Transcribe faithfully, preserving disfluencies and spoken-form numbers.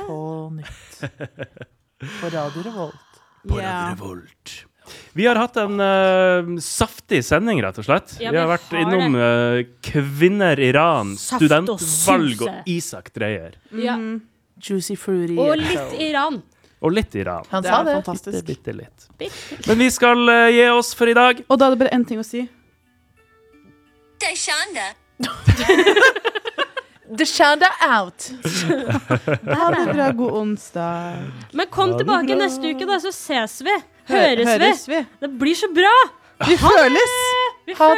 på nytt. På Radio Revolt. På Ja. Radio Revolt. Vi har hatt en uh, saftig sending, rett og slett. Ja, vi har vi vært har innom uh, Kvinner Iran, Saft og studentvalg suse. og Isak Dreyer. Ja. Juicy fruity. Og litt Iran. Og litt Iran. Han Det sa er det. fantastisk. Bitte, bitte litt. Bitte. Men vi skal uh, gi oss for i dag. Og da er det bare en ting å si. The Shanda out. Ha det bra, god onsdag. Men kom Ha det tilbake bra. neste uke, da, så ses vi. Høres, Høres vi? vi. Det blir så bra. Vi føles. Vi Ha det